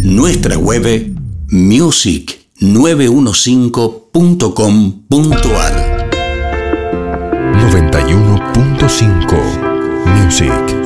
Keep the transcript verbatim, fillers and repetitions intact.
Nuestra web music nueve quince punto com punto ar. noventa y uno punto cinco Music.